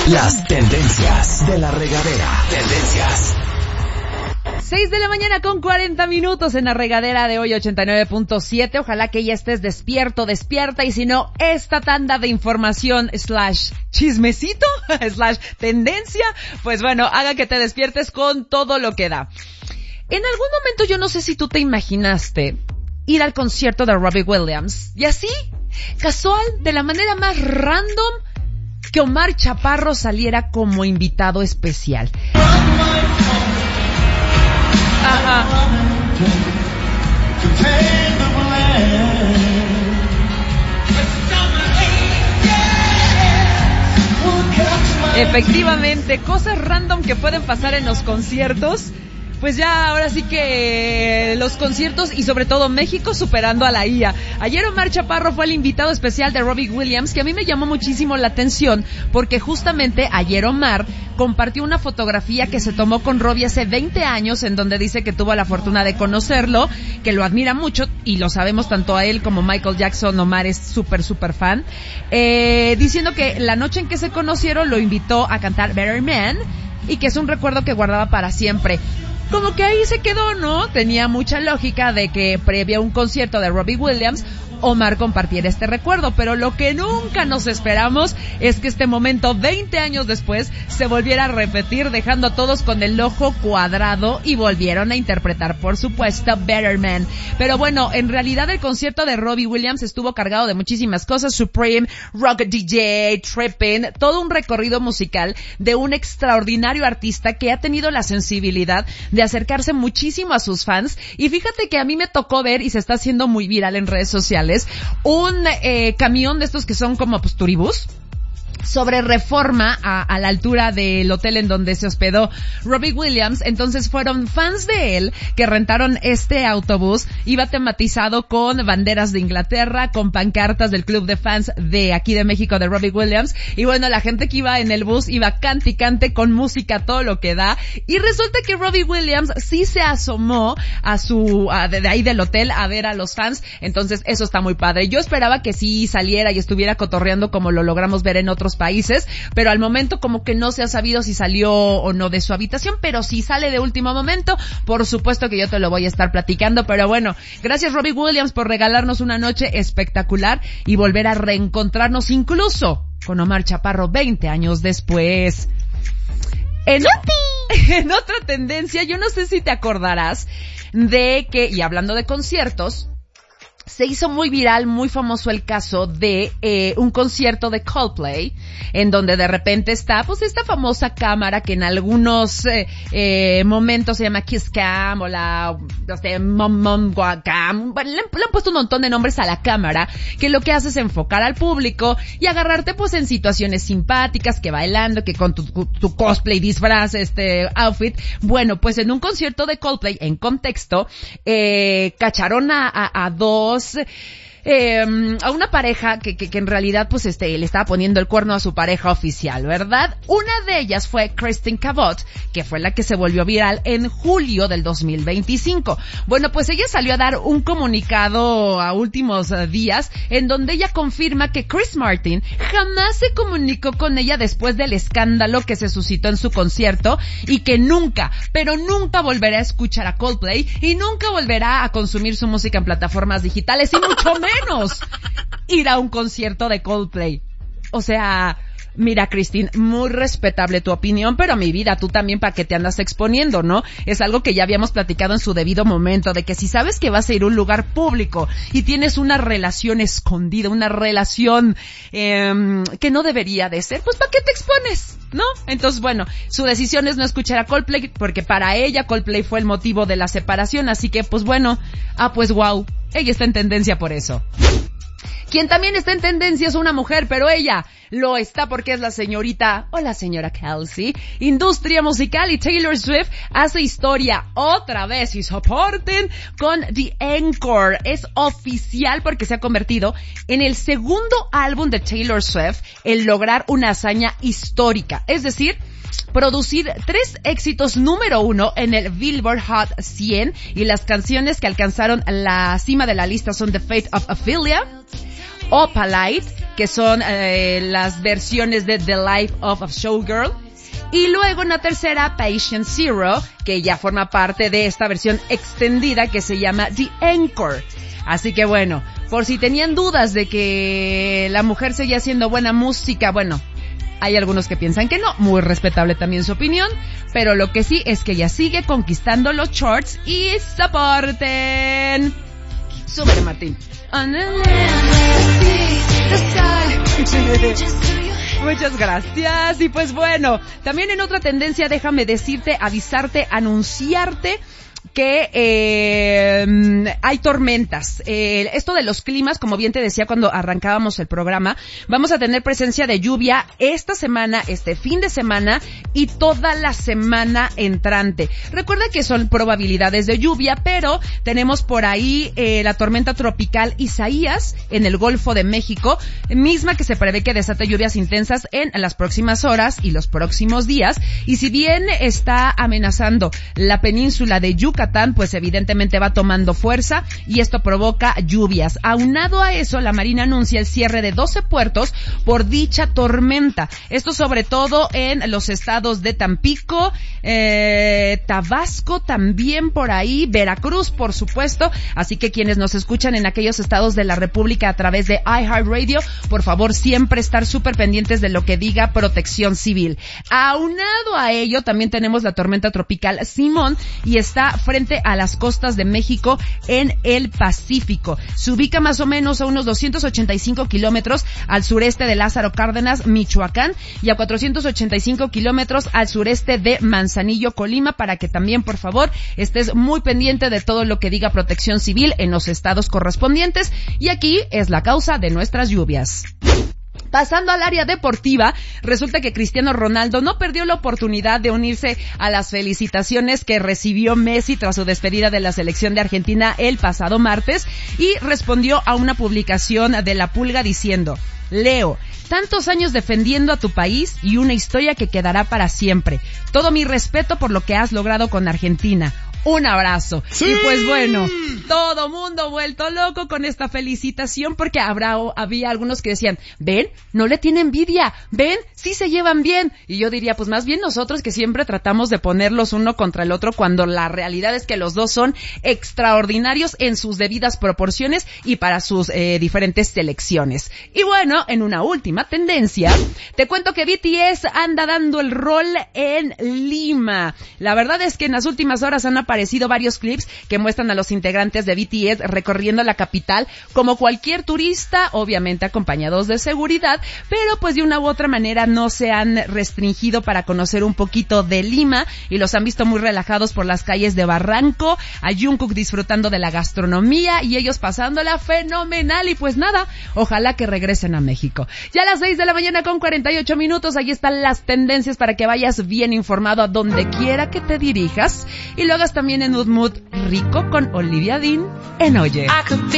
Las tendencias de la regadera. Tendencias. 6 de la mañana con 40 minutos en la regadera de hoy 89.7. Ojalá que ya estés despierto, despierta, y si no, esta tanda de información / chismecito / tendencia, pues bueno, haga que te despiertes con todo lo que da. En algún momento yo no sé si tú te imaginaste ir al concierto de Robbie Williams y así, casual, de la manera más random, que Omar Chaparro saliera como invitado especial. Ajá. Efectivamente, cosas random que pueden pasar en los conciertos. Pues ya, ahora sí que los conciertos y sobre todo México superando a la IA. Ayer Omar Chaparro fue el invitado especial de Robbie Williams, que a mí me llamó muchísimo la atención porque justamente ayer Omar compartió una fotografía que se tomó con Robbie hace 20 años en donde dice que tuvo la fortuna de conocerlo, que lo admira mucho y lo sabemos tanto a él como Michael Jackson. Omar es súper fan, diciendo que la noche en que se conocieron lo invitó a cantar Better Man y que es un recuerdo que guardaba para siempre. Como que ahí se quedó, ¿no? Tenía mucha lógica de que previo a un concierto de Robbie Williams, Omar compartiera este recuerdo, pero lo que nunca nos esperamos es que este momento, 20 años después, se volviera a repetir, dejando a todos con el ojo cuadrado, y volvieron a interpretar, por supuesto, Better Man. Pero bueno, en realidad el concierto de Robbie Williams estuvo cargado de muchísimas cosas: Supreme, Rock DJ, Trippin', todo un recorrido musical de un extraordinario artista que ha tenido la sensibilidad de acercarse muchísimo a sus fans. Y fíjate que a mí me tocó ver, y se está haciendo muy viral en redes sociales, un camión de estos que son como pues turibús sobre Reforma a la altura del hotel en donde se hospedó Robbie Williams. Entonces fueron fans de él que rentaron este autobús. Iba tematizado con banderas de Inglaterra, con pancartas del club de fans de aquí de México de Robbie Williams, y bueno, la gente que iba en el bus iba cante y cante con música, todo lo que da. Y resulta que Robbie Williams sí se asomó de ahí del hotel a ver a los fans. Entonces eso está muy padre. Yo esperaba que sí saliera y estuviera cotorreando como lo logramos ver en otros países, pero al momento como que no se ha sabido si salió o no de su habitación. Pero si sale de último momento, por supuesto que yo te lo voy a estar platicando. Pero bueno, gracias Robbie Williams por regalarnos una noche espectacular y volver a reencontrarnos incluso con Omar Chaparro 20 años después. En otra tendencia, yo no sé si te acordarás de que, y hablando de conciertos, se hizo muy viral, muy famoso el caso de un concierto de Coldplay, en donde de repente está pues esta famosa cámara que en algunos momentos se llama Kiss Cam o la Mom Cam. Le han puesto un montón de nombres a la cámara, que lo que hace es enfocar al público y agarrarte pues en situaciones simpáticas, que bailando, que con tu cosplay, disfraz, outfit. Bueno, pues en un concierto de Coldplay, en contexto, cacharon a dos, a una pareja que en realidad pues le estaba poniendo el cuerno a su pareja oficial, ¿verdad? Una de ellas fue Kristin Cabot, que fue la que se volvió viral en julio del 2025. Bueno, pues ella salió a dar un comunicado a últimos días en donde ella confirma que Chris Martin jamás se comunicó con ella después del escándalo que se suscitó en su concierto, y que nunca, pero nunca volverá a escuchar a Coldplay y nunca volverá a consumir su música en plataformas digitales, y mucho menos ir a un concierto de Coldplay. O sea, mira, Christine, muy respetable tu opinión, pero mi vida, tú también, ¿para qué te andas exponiendo, no? Es algo que ya habíamos platicado en su debido momento, de que si sabes que vas a ir a un lugar público y tienes una relación escondida, una relación que no debería de ser, pues ¿para qué te expones, no? Entonces, bueno, su decisión es no escuchar a Coldplay, porque para ella Coldplay fue el motivo de la separación, así que, pues bueno, pues wow, ella está en tendencia por eso. Quien también está en tendencia es una mujer, pero ella lo está porque es la señorita, o la señora Kelsey, industria musical, y Taylor Swift hace historia otra vez, y soporten, con The Encore. Es oficial porque se ha convertido en el segundo álbum de Taylor Swift en lograr una hazaña histórica, es decir, producir 3 éxitos número 1 en el Billboard Hot 100, y las canciones que alcanzaron la cima de la lista son The Fate of Ophelia, Opalite, que son las versiones de The Life of a Showgirl. Y luego en la tercera, Patient Zero, que ya forma parte de esta versión extendida que se llama The Encore. Así que bueno, por si tenían dudas de que la mujer seguía haciendo buena música, bueno, hay algunos que piensan que no, muy respetable también su opinión, pero lo que sí es que ella sigue conquistando los charts y soporten. Súbele, Martín. Muchas gracias. Y pues bueno, también en otra tendencia, déjame decirte, avisarte, anunciarte que hay tormentas. Esto de los climas, como bien te decía cuando arrancábamos el programa, vamos a tener presencia de lluvia esta semana, este fin de semana y toda la semana entrante. Recuerda que son probabilidades de lluvia, pero tenemos por ahí la tormenta tropical Isaías en el Golfo de México, misma que se prevé que desate lluvias intensas en las próximas horas y los próximos días. Y si bien está amenazando la península de Yucatán, pues evidentemente va tomando fuerza y esto provoca lluvias. Aunado a eso, la Marina anuncia el cierre de 12 puertos por dicha tormenta. Esto sobre todo en los estados de Tampico, Tabasco, también por ahí, Veracruz, por supuesto. Así que quienes nos escuchan en aquellos estados de la República a través de iHeartRadio, por favor siempre estar súper pendientes de lo que diga Protección Civil. Aunado a ello, también tenemos la tormenta tropical Simón y está frente a las costas de México en el Pacífico. Se ubica más o menos a unos 285 kilómetros al sureste de Lázaro Cárdenas, Michoacán, y a 485 kilómetros al sureste de Manzanillo, Colima, para que también, por favor, estés muy pendiente de todo lo que diga Protección Civil en los estados correspondientes. Y aquí es la causa de nuestras lluvias. Pasando al área deportiva, resulta que Cristiano Ronaldo no perdió la oportunidad de unirse a las felicitaciones que recibió Messi tras su despedida de la selección de Argentina el pasado martes y respondió a una publicación de La Pulga diciendo: Leo, tantos años defendiendo a tu país y una historia que quedará para siempre. Todo mi respeto por lo que has logrado con Argentina. Un abrazo. ¡Sí! Y pues bueno, todo mundo vuelto loco con esta felicitación porque había algunos que decían, ven, no le tiene envidia, ven, sí se llevan bien. Y yo diría, pues más bien nosotros que siempre tratamos de ponerlos uno contra el otro cuando la realidad es que los dos son extraordinarios en sus debidas proporciones y para sus diferentes selecciones. Y bueno, en una última tendencia, te cuento que BTS anda dando el rol en Lima. La verdad es que en las últimas horas han aparecido varios clips que muestran a los integrantes de BTS recorriendo la capital como cualquier turista, obviamente acompañados de seguridad, pero pues de una u otra manera no se han restringido para conocer un poquito de Lima y los han visto muy relajados por las calles de Barranco, a Jungkook disfrutando de la gastronomía y ellos pasándola fenomenal. Y pues nada, ojalá que regresen a México. Ya a las 6 de la mañana con 48 minutos, ahí están las tendencias para que vayas bien informado a donde quiera que te dirijas y lo hagas también en un mood rico con Olivia Dean en Oye.